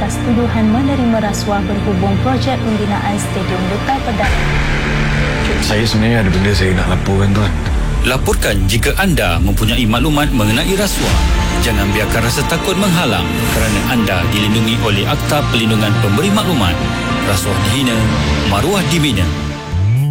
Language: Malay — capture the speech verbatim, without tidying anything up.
atas tuduhan menerima rasuah berhubung projek pembinaan Stadium Duta Perdana. Saya sebenarnya ada benda saya nak laporkan, Tuan. Laporkan jika anda mempunyai maklumat mengenai rasuah. Jangan biarkan rasa takut menghalang kerana anda dilindungi oleh Akta Perlindungan Pemberi Maklumat. Rasuah dihina, maruah dibina.